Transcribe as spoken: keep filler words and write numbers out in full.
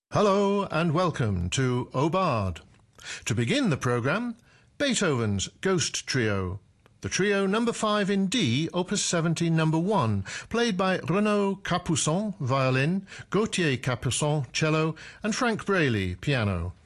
Hello and welcome to O Bard. To begin the programme, Beethoven's Ghost Trio, the trio number five in D, opus seventy, number one, played by Renaud Capuçon, violin, Gauthier Capuçon, cello, and Frank Braley, piano.